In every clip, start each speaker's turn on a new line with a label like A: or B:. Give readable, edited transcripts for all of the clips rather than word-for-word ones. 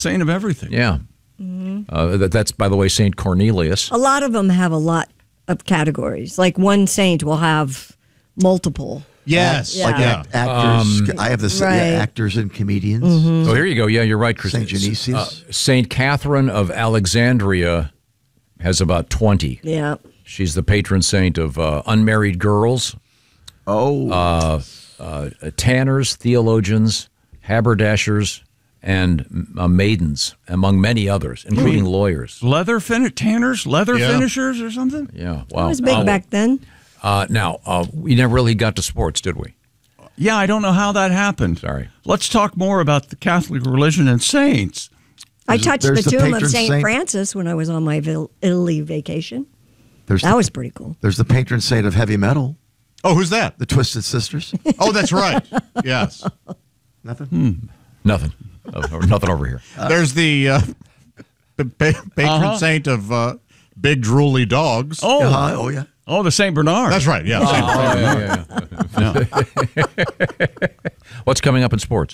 A: saint of everything.
B: Yeah. That's, by the way, St. Cornelius.
C: A lot of them have a lot of categories. Like one saint will have multiple.
D: Yes.
C: Yeah.
D: Like
E: Actors. I have the actors and comedians.
B: Oh, here you go. Yeah, you're right, Chris.
E: St. Genesius.
B: St. Catherine of Alexandria has about 20.
C: Yeah.
B: She's the patron saint of unmarried girls, tanners, theologians, haberdashers, and maidens, among many others, including lawyers.
A: Tanners, leather finishers or something?
B: Yeah, wow.
C: It was big back then.
B: Now, we never really got to sports, did we?
A: Yeah, I don't know how that happened.
B: Sorry.
A: Let's talk more about the Catholic religion and saints.
C: I touched the
E: there's the
C: tomb of
E: patron
C: St.
E: saint.
C: Francis when I was on my Italy vacation. That was pretty cool.
E: There's the patron saint of heavy metal,
D: Oh, who's that?
E: the Twisted Sisters.
D: Oh, that's right. Yes.
E: Nothing?
B: Nothing. Nothing over here.
D: There's the patron saint of big drooly dogs.
A: Oh,
E: Yeah.
A: the St. Bernard.
D: That's right. Yeah.
B: What's coming up in sports?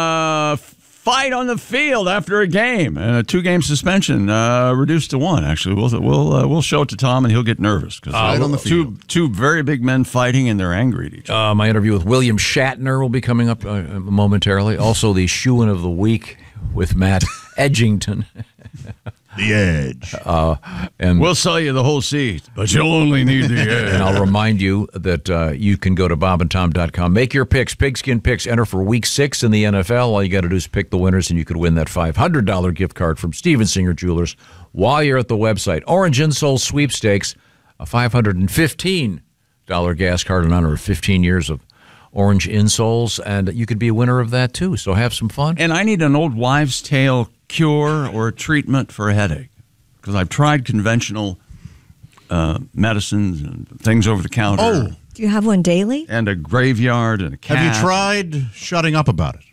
A: Fight on the field after a game. 2-game suspension, reduced to 1. Actually, we'll show it to Tom, and he'll get nervous because
D: on the field.
A: two very big men fighting, and they're angry at each other.
B: My interview with William Shatner will be coming up momentarily. Also, the Shoe-in of the Week with Matt Edgington.
D: The Edge.
B: And
A: We'll sell you the whole seat, but you'll only need the edge.
B: And I'll remind you that you can go to bobandtom.com. Make your picks, pigskin picks. Enter for Week 6 in the NFL. All you got to do is pick the winners, and you could win that $500 gift card from Steven Singer Jewelers while you're at the website. Orange Insole Sweepstakes, a $515 gas card in honor of 15 years of Orange Insoles, and you could be a winner of that, too. So have some fun.
A: And I need an old wives' tale cure or treatment for a headache because I've tried conventional medicines and things over the counter.
D: Oh.
C: Do you have one daily?
A: And a graveyard and a cat.
D: Have you tried shutting up about it?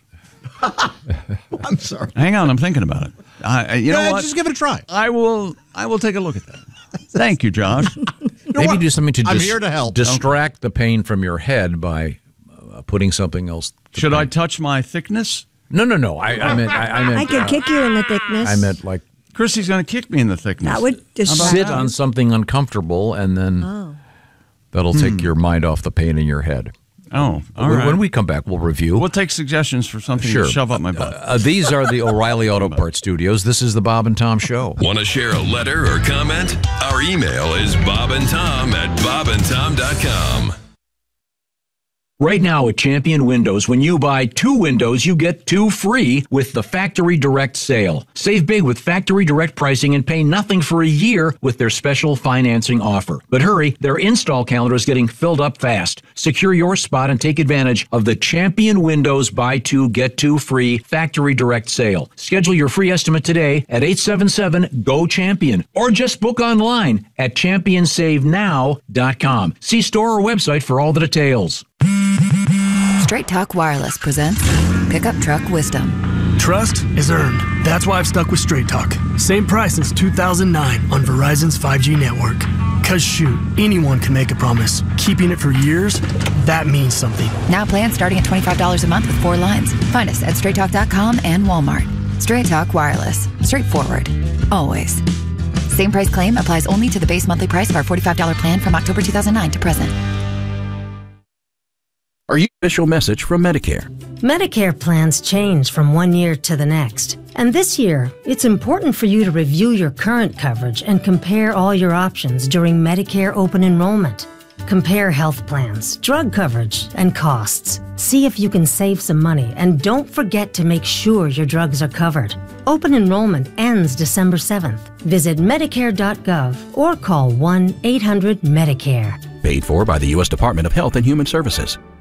E: I'm sorry.
A: Hang on, I'm thinking about it. You know what?
D: Just give it a try.
A: I will take a look at that. Thank you, Josh.
B: Maybe do something to
D: I'm here to help.
B: distract the pain from your head by putting something else.
A: Should I touch my thickness?
B: No. I meant.
C: I could kick you in the thickness.
B: I meant like
A: Chrissy's going to kick me in the thickness.
C: That would distract.
B: sit on something uncomfortable, and then that'll take your mind off the pain in your head.
A: Oh, all right.
B: When we come back, we'll review.
A: We'll take suggestions for something
B: Sure.
A: to shove up my butt.
B: These are the O'Reilly Auto Parts Studios. This is the Bob and Tom Show.
F: Want to share a letter or comment? Our email is bobandtom@bobandtom.com.
B: Right now at Champion Windows, when you buy 2 windows, you get 2 free with the Factory Direct sale. Save big with Factory Direct pricing and pay nothing for a year with their special financing offer. But hurry, their install calendar is getting filled up fast. Secure your spot and take advantage of the Champion Windows buy 2, get 2 free Factory Direct sale. Schedule your free estimate today at 877-GO-CHAMPION or just book online at championsavenow.com. See store or website for all the details.
G: Straight Talk Wireless presents Pickup Truck Wisdom.
H: Trust is earned. That's why I've stuck with Straight Talk. Same price since 2009 on Verizon's 5G network. Cause shoot, anyone can make a promise. Keeping it for years, that means something.
G: Now plans starting at $25 a month with 4 lines. Find us at straighttalk.com and Walmart. Straight Talk Wireless. Straightforward. Always. Same price claim applies only to the base monthly price of our $45 plan from October 2009 to present.
I: Official message from Medicare.
J: Medicare plans change from one year to the next. And this year, it's important for you to review your current coverage and compare all your options during Medicare open enrollment. Compare health plans, drug coverage, and costs. See if you can save some money, and don't forget to make sure your drugs are covered. Open enrollment ends December 7th. Visit Medicare.gov or call 1-800-MEDICARE.
I: Paid for by the U.S. Department of Health and Human Services.